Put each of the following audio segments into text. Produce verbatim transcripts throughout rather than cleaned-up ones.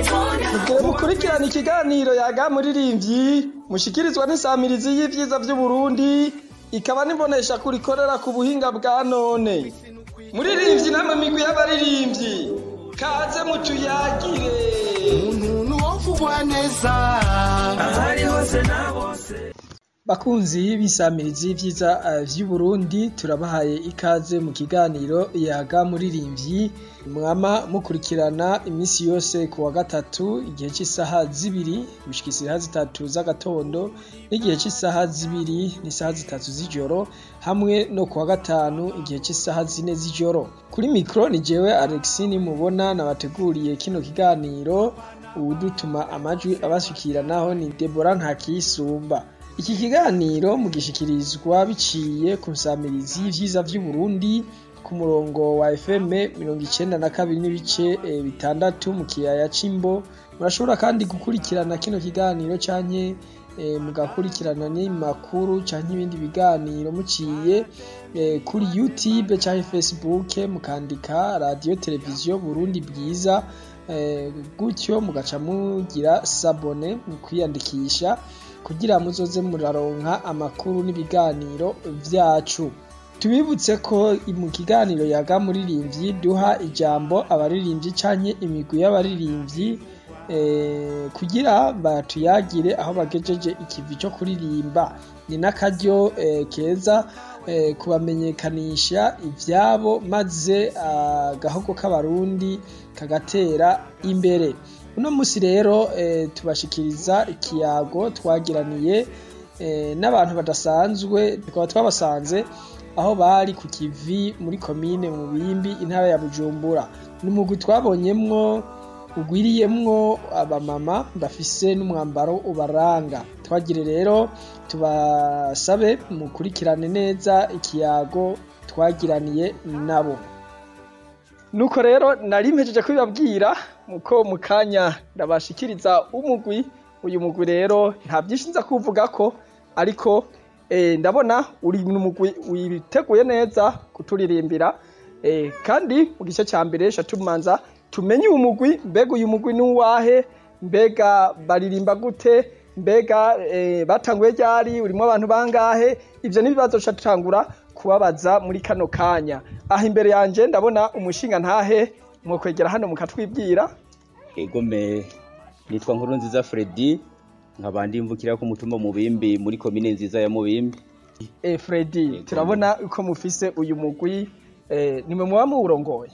Mugire mukurikirana ikiganiro Yaga Muririmvyi mushikirizwa n'isamirizi y'ivyiza vy'u Burundi ikaba nibonesha kurikorera ku buhinga bwa none. Muririmvyi namwe migwi y'abaririmvyi kaze mutuyagire. Umuntu wovugwa neza ahari hose na bose. Bakunzi b'isamirizi y'ivyiza vy'u Burundi turabahaye ikaze mu kiganiro Yaga Muririmvyi mwama mukurikirana imisi yose ku wa gatatu igihe c'isaha zibiri gushika isaha zitatu z'agatondo n'igihe c'isaha zibiri n'isaha zitatu z'ijoro hamwe no ku wa gatanu igihe c'isaha zine z'ijoro. Kuri mikro ni jewe Alexine mubona nabateguriye kino kiganiro uwudutuma amajwi abashikiranaho ni Deborah Ntakisumba. Iki kiganiro mugishikirizwa biciye ku nsamirizi y'ivyiza vy'u Burundi ku murongo wa F M mirongo icenda na kabiri n'ibice e, bitandatu mu kiyaya c'Imbo. Murashobora kandi gukurikirana kino kiganiro canke e, mugakurikirana n'imakuru canke ibindi biganiro muciye e, kuri YouTube canke Facebook mukandika Radio Televiziyo Burundi Bwiza e, gutyo mugaca mugira sabone mu kwiyandikisha kugira muzoze muraronka amakuru n'ibiganiro vyacu. Tubibutse ko mu kiganiro Yaga Muririmvyi duha ijambo abaririmvyi canke imigwi y'abaririmvyi eh, kugira batuyagire aho bagejeje ikivi cyo kuririmba. Ni n'akaryo eh, keza eh, kubamenyekanisha ivyabo maze agahogo uh, k'abarundi kagatera imbere. Uno musi rero e, tubashikiriza ikiyago twagiraniye e, n'abantu badasanzwe tukaba twabasanze aho bari ku kivi muri komine mu Bimbi intara ya Bujumbura. N'umugwi twabonyemwo ugwiriyemwo abamama bafise n'umwambaro ubaranga. Twagire rero tubasabe mukurikirane neza ikiyago twagiraniye nabo. Nuko rero nari mpejeje kubibabwira muko mukanya ndabashikiriza umugwi. Uyu mugwi rero nta byinshi nza kuvugako ariko eh, ndabona uri n'umugwi witeguye neza kuturirimbira eh, kandi mu gice ca mbere shatumanza tumenye umugwi mbega uyu mugwi nuwahe mbega baririmba gute mbega eh, batanguye ryari urimo abantu bangahe ivyo nibibazo shatangura kubabaza muri kano kanya. Aha imbere yanje ndabona umushinga ntahe mwo kwegera hano mukatwibwira. Ego me nitwa Nkurunziza Freddy nkabandi mvukira ku mutumba mu Bimbi muri komine nziza ya Mubimbi. Eh Freddy turabona uko mufise uyu mugwi eh nimwe muba murongoye.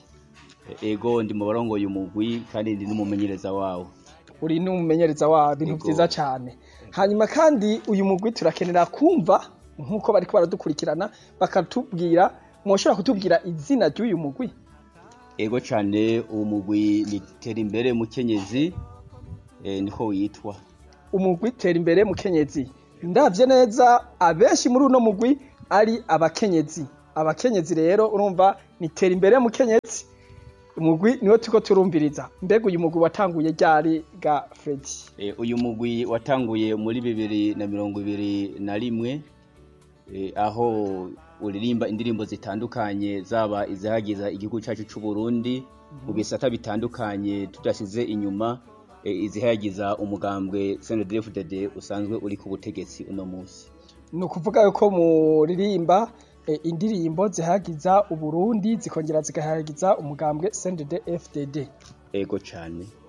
Ego ndi mu barongoye umugwi kandi ndi n'umumenyereza wawo. Uri n'umumenyereza wawo bintu vyiza cyane. Hanyuma kandi uyu mugwi turakenera kumva nkuko bariko baradukurikirana bakatubwira mwoshobora kutubwira izina ry'uyu mugwi. Ego cyane uwo mugwi ni Terimbere Mukenyezi eh niko witwa. Umugwi Terimbere Mukenyezi. Ndavye neza abenshi muri uno mugwi ari abakenyezi. Abakenyezi rero urumva ni Terimbere Mukenyezi. Umugwi niwo tuko turumviriza. Mbega uyu mugwi watanguye ryari ga Freddy? Eh uyu mugwi watanguye muri bibiri na mirongo ibiri na rimwe eh, aho uririmba indirimbo zitandukanye zaba izahagiza igihugu cyacu cy'u Burundi mu bisata bitandukanye tudashize inyuma e, izihagiza umugambwe C N D D F D D usanzwe uri ku butegetsi uno munsi. No kuvuga yuko muririmba e, indirimbo zihagiza u Burundi zikongera zigahagiza umugambwe C N D D F D D. Ego cyane.